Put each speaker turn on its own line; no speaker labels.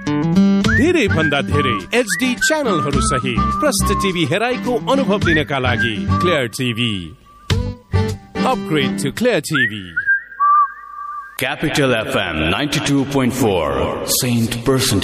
धेरै भन्दा धेरै HD च्यानलहरू सहित प्रष्ट टिभी हेराइको अनुभव लिनका लागि clear TV upgrade to clear TV
Capital FM 92.4 Saint Percent